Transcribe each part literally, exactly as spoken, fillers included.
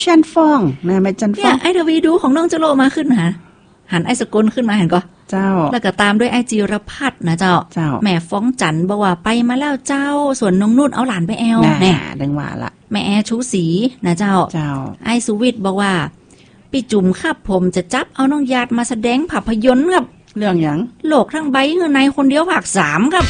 จันฟองนะแม่จันฟเนี่อย งไอ้ทวีดูของน้องจะโลมาขึ้นหาหันไอ้สกลขึ้นมาเห็นก็เจ้าแล้วก็ตามด้วยไอ้จิรพัฒน์นะเจ้าเจ้าแม่ฟ้องจันบอกว่าไปมาแล้วเจ้าส่วนน้องนุ่นเอาหลานไปแอลแน่ดังว่าละแม่แอชูสีนะเจ้าเจ้าไอ้สุวิทย์บอกว่าพี่จุ๋มครับผมจะจับเอาน้องญาติมาแสดงภาพยนตร์ครับเรื่องหยังโลกทั้งใบคือในคนเดียวภาคสามครับ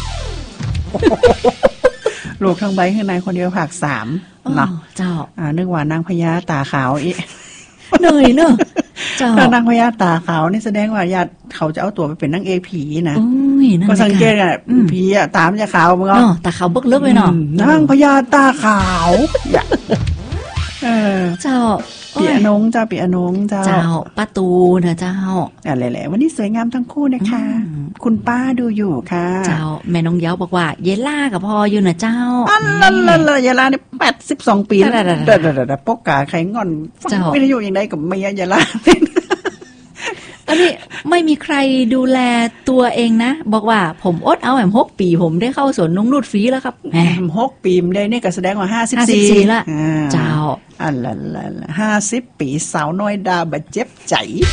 โลกทั้งใบคือในคนเดียวภาคสามเนาะเจ้าอ่านึกว่านางพญาตาขาวอีเหนื่อยเนอะเจ้านางพญาตาขาวนี่แสดงว่าญาติเขาจะเอาตัวไปเป็นนางเอกผีนะก็สังเกตอ่ะผีอ่ะตามันจะขาวมั้งเนาะตาขาวเบิกเลิกเลยเนาะนางพญาตาขาวเออเจ้าปีอนงเจ้าปีอนงเจ้าเจ้าป้าตูนะเจ้าอะไรแหละวันนี้สวยงามทั้งคู่นะคะคุณป้าดูอยู่ค่ะเจ้าแม่น้องเย้าบอกว่าเยล่ากับพ่ออยู่นะเจ้าอันละละละเยล่านี่แปดสิบสองปีแล้วเด็ดๆๆปกกาใครงอนฟังวิทยุอย่างไรกับเมียเยล่าอันนี้ไม่มีใครดูแลตัวเองนะบอกว่าผมอดเอาแหมหกปีผมได้เข้าสวนนุ่งนูดฟรีแล้วครับแหมหกปีได้นี่ก็แสดงว่าห้าสิบสี่ละเจ้าอันละละห้าสิบปีสาวน้อยดาบาดเจ็บใจ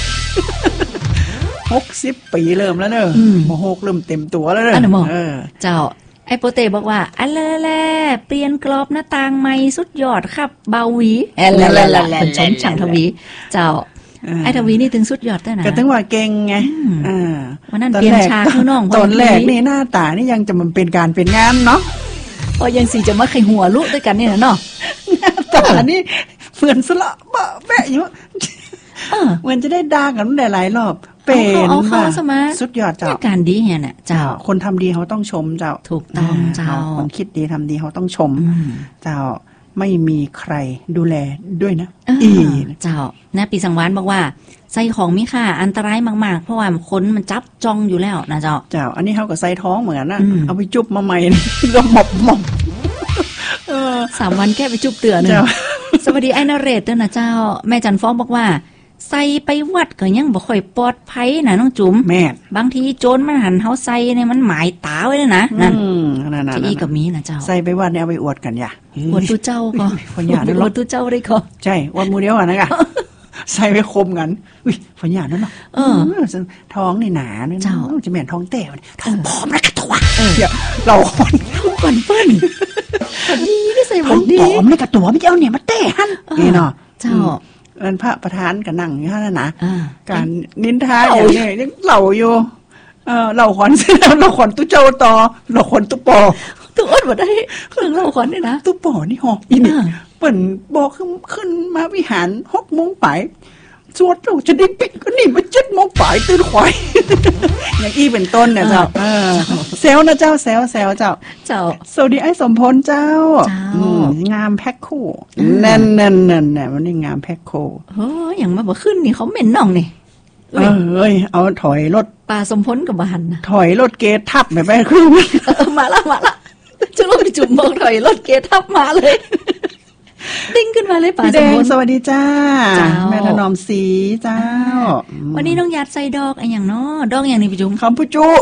หกสิบปีเริ่มแล้วเนอะโมโหเริ่มเต็มตัวแล้วเนอะเออเจ้าไอโปเต้บอกว่าอันละละเปลี่ยนกรอบหน้าต่างใหม่สุดยอดครับเบาหวีอันละละละเป็นชมช่างทวีเจ้าไอ้ทวีนี่ถึงสุดยอดได้นะก็ถึงว่าเก่งไงอ่าวันนั้นเปลี่ยนชาข้างนอกตอนแรกนี่หน้าตานี่ยังจะมันเป็นการเป็นงานเนาะพอยังสีจะมาไขหัวลุด้วยกันนี่นะเนาะหน้าตานี่เฟื่อนสละบะแบะอยู่เหมือนจะได้ด่ากันได้หลายรอบเป็นว่าสุดยอดเจ้าการดีเนี่ยน่ะเจ้าคนทำดีเขาต้องชมเจ้าถูกต้องเจ้าคนคิดดีทำดีเขาต้องชมเจ้าไม่มีใครดูแลด้วยนะอีเจ้านะปีสังวานบอกว่าใส่ของมีค่าอันตรายมากๆเพราะว่าคนมันจับจ้องอยู่แล้วนะเจ้าเจ้าอันนี้เขาก็ใส่ท้องเหมือนนะเอาไปจุบมาใหม่ก็หมอบหมอบสามวันแก้ไปจุบเตือนนึงสวัสดีไอ้นเรศด้วยนะเจ้าแม่จันฟ้องบอกว่าใส่ไปวัดก็ยังบ่ค่อยปลอดภัยนะน้องจุ๋มแม่บางทีโจรมันหันเฮาใส่เนี่ยมันหมายตาไว้เลยนะนั่นที่อีกับมีนะเจ้าใส่ไปวัดเนี่ยเอาไปอวดกันอย่าอวดตู้เจ้าก็ฝนหยาดนั่นหรออวดตู้เจ้าได้ก็ใช่อวดมือเดียวอ่ะนะกะใส่ไปคมกันอุ้ยฝนหยาดนั่นเนาะเออท้องนี่หนาเนี่ยเจ้าจะแม่นท้องเต้ท้องผอมนะกระตัวเดี๋ยวเราคนก่อนเปิ้นพอดีได้ใส่พอดีผอมนี่กระตัวไม่เอาเนี่ยมาเต้หั่นนี่เนาะเจ้าเอิ้นพระประธานก็นั่งอยู่หั่นน่ะการนินทาอย่างนี้ยังเหล่าอยู่เออเหล่าขวัญเสร็จแล้วเหล่าขวัญตู้เจ้าต่อเหล่าขวัญตู้ปอตู้อดบ่ได้เรื่องเหล่าขวัญนี่นะตู้ปอนี่ฮออีนี่เปิ้นบอกขึ้นขึ้นมาวิหาร หกโมงไปสวดเราจะได้ปิดก็นี่มา เจ็ดโมงไปตื่นควายอย่างอี้เป็นต้นเนี่ยเจ้าเออแซวนะเจ้าแซวแซวเจ้าเจ้าสวัสดีไอ้สมพลเจ้าอืมงามแพ็คคู่แน่นๆๆเนี่ยวันนี้งามแพ็คคู่เฮ้ยอย่างมาบ่ขึ้นนี่เขาเหม็นน่องนี่เอ้ยเอาถอยรถปลาสมพลกับบ้านนะถอยรถเกททับไปไปคือมาละมาละจะลงไปจุ่มบอกถอยรถเกททับมาเลยดิ้งขึ้นมาเลยป่าสมพลสวัสดีจ้าแม่ถนอมศรีเจ้าวันนี้น้องยัดใส่ดอกไอ้อย่างเนาะดอกอย่างนี้พี่จุ๋มคำพูจุ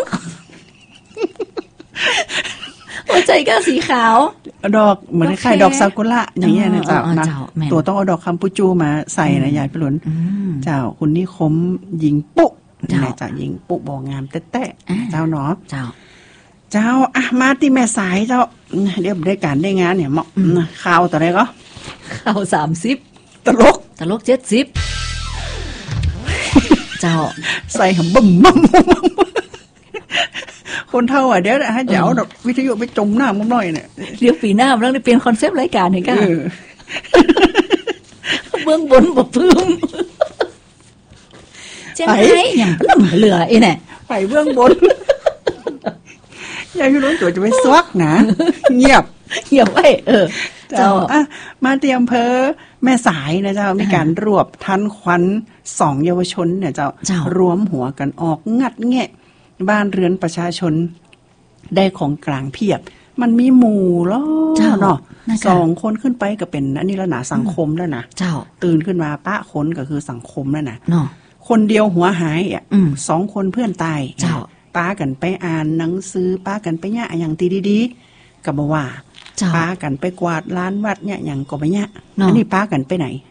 หัวใจก็สีขาวดอกเหมือนไข่ดอกซากุระอย่างเงี้ยนะเจ้านะตัวต้องเอาดอกคำพูจูมาใส่นะยายพี่หลุนเจ้าคุณนิคมหญิงปุ๊นี่แหละจ้าหญิงปุ๊บ่งามแต๊ะๆเจ้าเนาะเจ้าเจ้าอ่ะมาที่แม่สายเจ้าเดี๋ยวได้การได้งานเนี่ยเหมาะข่าวต่ออะไรก็ข่าวสามสิบตลกตลกเจ็ดสิบเจ้าใส่หำบึ้มมั่มคนเท่าอ่ะเดี๋ยวให้เจ้าดอกวิทยุไปจมหน้ามุ้งน้อยเนี่ยเดี๋ยวปีหน้าแล้วเปลี่ยนคอนเซปต์รายการเห็นกันเบื้องบนบ่พึ่มเจ้าไอ้อย่างล่ำเหลือไอ้เนี่ยไปเบื้องบนยายพี่ล้นตัวจะไปซวกนะเงียบเงียบไว้เออเจ้าอ่ะมาเตรียมเพอแม่สายนะเจ้ามีการรวบทันควันสองเยาวชนเนี่ยเจ้ารวมหัวกันออกงัดแงะบ้านเรือนประชาชนได้ของกลางเพียบมันมีหมู่แล้วเนาะสองคนขึ้นไปก็เป็นอันนี้แล้วนะสังคมแล้วนะเจ้าตื่นขึ้นมาป้าคนก็คือสังคมแล้วนะคนเดียวหัวหายอ่ะสองคนเพื่อนตายเจ้าป้ากันไปอ่านหนังสือป้ากันไปเนี่ยอย่างตีดีๆกับว่าป้ากันไปกวาดร้านวัดเนี่ยอย่างก็ไปเนี่ยอันนี้ป้ากันไปไหน